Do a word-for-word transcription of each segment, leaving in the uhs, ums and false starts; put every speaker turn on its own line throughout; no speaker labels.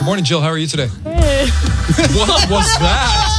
morning, Jill. How are you today? Hey. What was that?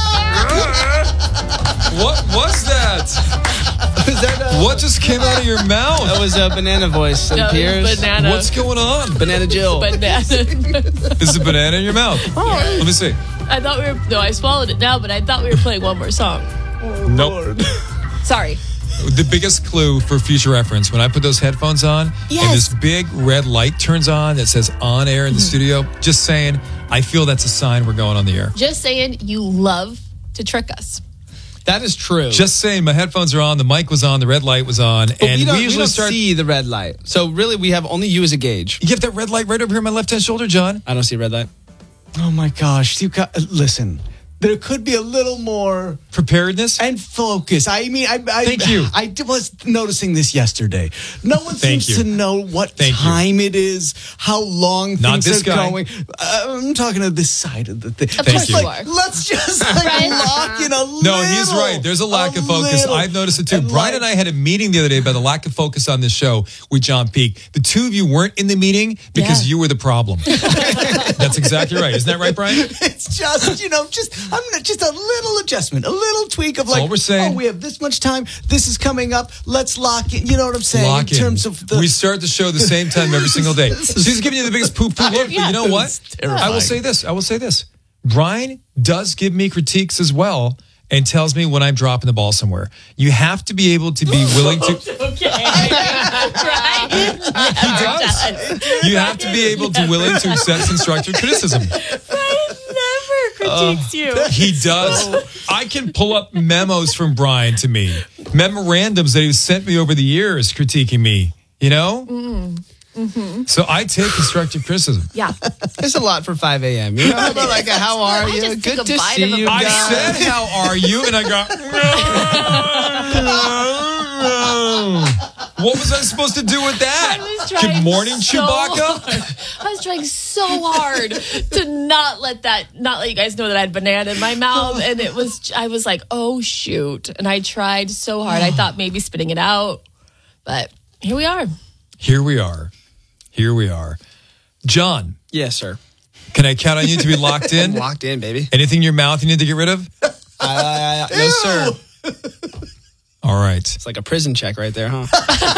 What was that?
Was that a,
what just came out of your mouth?
That was a banana voice.
No,
Piers.
Banana.
What's going on?
Banana Jill.
Banana.
Is a banana in your mouth?
Oh.
Let me see.
I thought we were... No, I swallowed it now, but I thought we were playing one more song.
Oh, nope.
Sorry.
The biggest clue for future reference, when I put those headphones on
yes.
and this big red light turns on that says on air in the studio, just saying, I feel that's a sign we're going on the air.
Just saying you love to trick us.
That is true.
Just saying my headphones are on, the mic was on, the red light was on,
but
and
we, don't,
we usually
we don't
start...
see the red light. So really, we have only you as a gauge.
You have that red light right over here on my left-hand shoulder, John.
I don't see a red light.
Oh my gosh. You got, listen, there could be a little more
preparedness
and focus. I mean, I, I
Thank you.
I was noticing this yesterday. No one
Thank
seems
you.
to know what
Thank
time
you.
it is, how long
Not
things
this
are
guy.
going. Uh, I'm talking to this side of the thing.
Of
Thank
course
you.
you
Like,
are.
let's just like,
Right?
lock in a little.
No, he's right. There's a lack of focus.
little.
I've noticed it too.
And
Brian
like-
and I had a meeting the other day about the lack of focus on this show with John Peake. The two of you weren't in the meeting because
Yeah.
you were the problem. That's exactly right. Isn't that right, Brian?
It's just, you know, just I'm gonna just a little adjustment, a little tweak of like,
all we're saying.
oh, we have this much time. This is coming up. Let's lock it. You know what I'm saying?
Lock
in terms of the.
we start the show the same time every single day. So he's giving you the biggest poo poo look, but you know what?
It's terrifying.
I will say this. I will say this. Brian does give me critiques as well and tells me when I'm dropping the ball somewhere. You have to be able to be willing to.
Okay. Right?
He does. You have to be able to willing to accept constructive criticism.
Brian never critiques you.
He does. I can pull up memos from Brian to me, memorandums that he's sent me over the years critiquing me, you know? Mm-hmm. So I take constructive criticism.
Yeah.
It's a lot for five a.m. You know, how about like, a, how are
I
you?
just took
Good
a
to
bite
see
of a
you
banana.
I
guys.
said, how are you? And I go, what was I supposed to do with
I was
that?
trying
Good morning,
so
Chewbacca.
hard. I was trying so hard to not let that, not let you guys know that I had banana in my mouth. And it was, I was like, oh, shoot. And I tried so hard. I thought maybe spitting it out. But here we are.
Here we are. Here we are. John,
Yes, sir.
can I count on you to be locked in?
Locked in, baby.
Anything in your mouth you need to get rid of?
Uh, no, sir.
All right.
It's like a prison check right there, huh?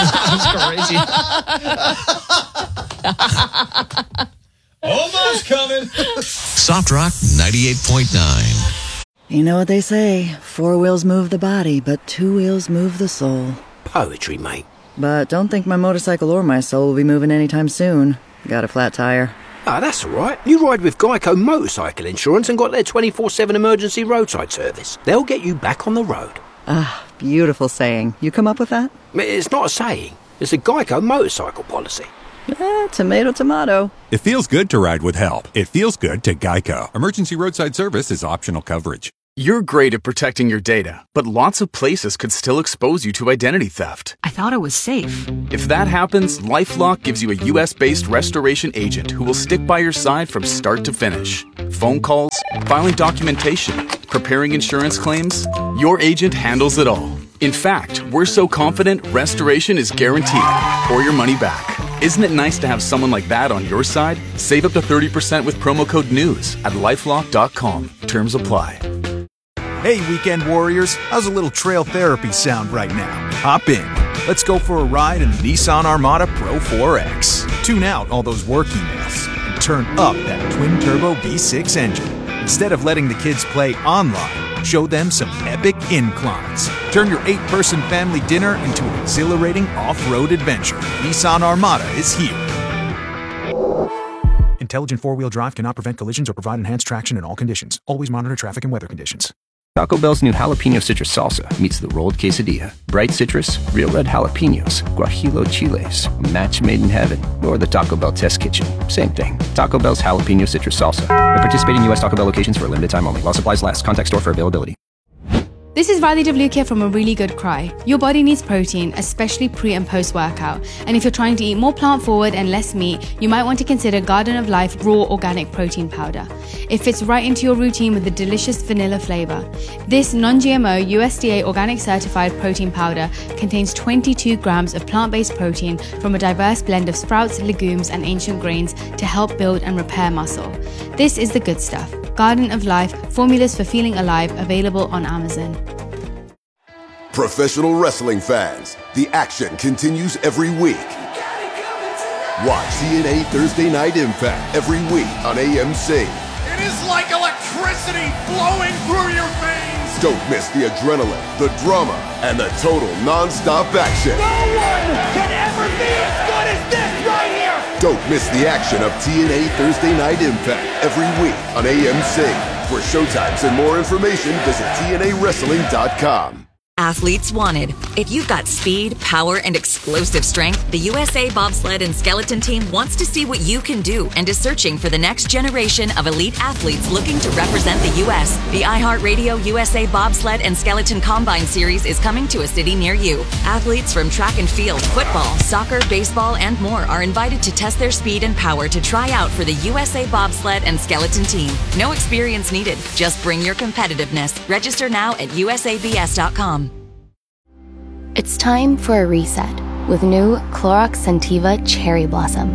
That's crazy.
Almost coming.
Soft Rock ninety-eight point nine.
You know what they say, four wheels move the body, but two wheels move the soul.
Poetry, mate.
But don't think my motorcycle or my soul will be moving anytime soon. Got a flat tire.
Ah, that's all right. You ride with Geico Motorcycle Insurance and got their twenty-four seven emergency roadside service. They'll get you back on the road.
Ah, beautiful saying. You come up with that?
It's not a saying. It's a Geico motorcycle policy.
Eh, tomato, tomato.
It feels good to ride with help. It feels good to Geico. Emergency roadside service is optional coverage.
You're great at protecting your data, but lots of places could still expose you to identity theft.
I thought it was safe.
If that happens, LifeLock gives you a U S-based restoration agent who will stick by your side from start to finish. Phone calls, filing documentation, preparing insurance claims, your agent handles it all. In fact, we're so confident restoration is guaranteed or your money back. Isn't it nice to have someone like that on your side? Save up to thirty percent with promo code NEWS at lifelock dot com. Terms apply.
Hey, weekend warriors, how's a little trail therapy sound right now? Hop in. Let's go for a ride in the Nissan Armada Pro four X. Tune out all those work emails and turn up that twin-turbo V six engine. Instead of letting the kids play online, show them some epic inclines. Turn your eight-person family dinner into an exhilarating off-road adventure. Nissan Armada is here. Intelligent four-wheel drive cannot prevent collisions or provide enhanced traction in all conditions. Always monitor traffic and weather conditions.
Taco Bell's new jalapeno citrus salsa meets the rolled quesadilla. Bright citrus, real red jalapenos, guajillo chiles, a match made in heaven, or the Taco Bell test kitchen. Same thing. Taco Bell's jalapeno citrus salsa. At participating U S Taco Bell locations for a limited time only. While supplies last. Contact store for availability.
This is Riley Devlukia from A Really Good Cry. Your body needs protein, especially pre and post workout. And if you're trying to eat more plant forward and less meat, you might want to consider Garden of Life Raw Organic Protein Powder. It fits right into your routine with a delicious vanilla flavor. This non-G M O U S D A organic certified protein powder contains twenty-two grams of plant-based protein from a diverse blend of sprouts, legumes, and ancient grains to help build and repair muscle. This is the good stuff. Garden of Life, formulas for feeling alive, available on Amazon.
Professional wrestling fans, the action continues every week. Watch T N A Thursday Night Impact every week on A M C.
It is like electricity flowing through your veins.
Don't miss the adrenaline, the drama, and the total non-stop action.
No one can ever be as good as this right here.
Don't miss the action of T N A Thursday Night Impact every week on A M C. For showtimes and more information, visit T N A wrestling dot com.
Athletes wanted. If you've got speed, power, and explosive strength, the U S A Bobsled and Skeleton Team wants to see what you can do and is searching for the next generation of elite athletes looking to represent the U S The iHeartRadio U S A Bobsled and Skeleton Combine Series is coming to a city near you. Athletes from track and field, football, soccer, baseball, and more are invited to test their speed and power to try out for the U S A Bobsled and Skeleton Team. No experience needed. Just bring your competitiveness. Register now at U S A B S dot com.
It's time for a reset with new Clorox Scentiva Cherry Blossom.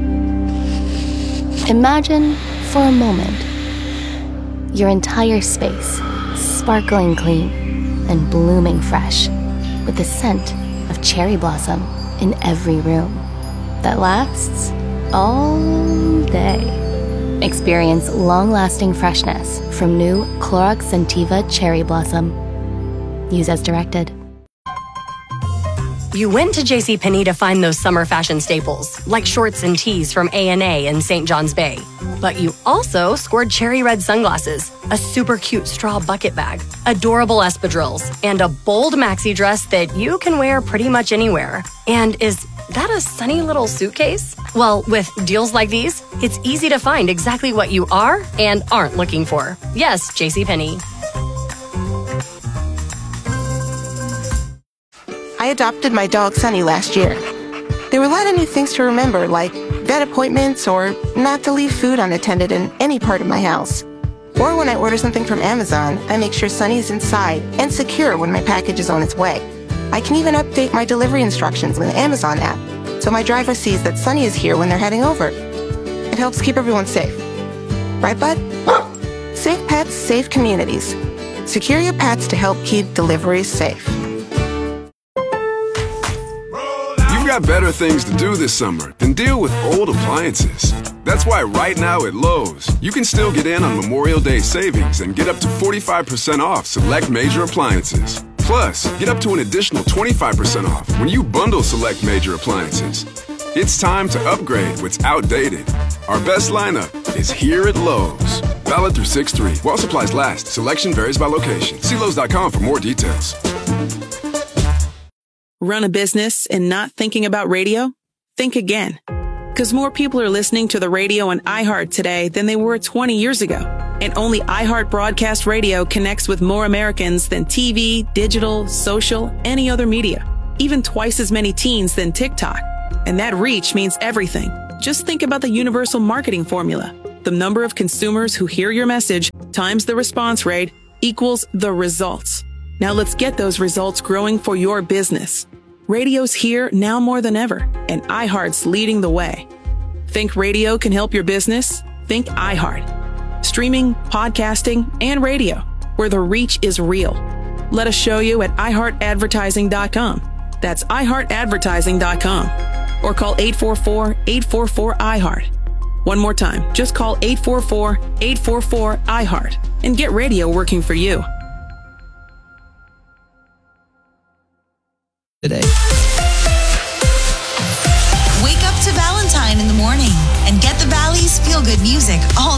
Imagine, for a moment, your entire space sparkling clean and blooming fresh with the scent of cherry blossom in every room that lasts all day. Experience long-lasting freshness from new Clorox Scentiva Cherry Blossom. Use as directed.
You went to JCPenney to find those summer fashion staples, like shorts and tees from A and A in Saint John's Bay. But you also scored cherry red sunglasses, a super cute straw bucket bag, adorable espadrilles, and a bold maxi dress that you can wear pretty much anywhere. And is that a sunny little suitcase? Well, with deals like these, it's easy to find exactly what you are and aren't looking for. Yes, JCPenney.
I adopted my dog Sunny last year. There were a lot of new things to remember, like vet appointments or not to leave food unattended in any part of my house. Or when I order something from Amazon, I make sure Sunny is inside and secure when my package is on its way. I can even update my delivery instructions in the Amazon app, so my driver sees that Sunny is here when they're heading over. It helps keep everyone safe. Right, bud? Safe pets, safe communities. Secure your pets to help keep deliveries safe.
You've got better things to do this summer than deal with old appliances. That's why right now at Lowe's, you can still get in on Memorial Day savings and get up to forty-five percent off select major appliances. Plus, get up to an additional twenty-five percent off when you bundle select major appliances. It's time to upgrade what's outdated. Our best lineup is here at Lowe's. Valid through six three. While supplies last, selection varies by location. See Lowe's dot com for more details.
Run a business and not thinking about radio? Think again. Because more people are listening to the radio on iHeart today than they were twenty years ago. And only iHeart Broadcast Radio connects with more Americans than T V, digital, social, any other media. Even twice as many teens than TikTok. And that reach means everything. Just think about the universal marketing formula. The number of consumers who hear your message times the response rate equals the results. Now let's get those results growing for your business. Radio's here now more than ever, and iHeart's leading the way. Think radio can help your business? Think iHeart. Streaming, podcasting, and radio, where the reach is real. Let us show you at i heart advertising dot com. That's i heart advertising dot com. Or call eight four four, eight four four, I heart. One more time, just call eight four four, eight four four, I heart and get radio working for you.
Today. Wake up to Valentine in the morning and get the Valley's feel-good music all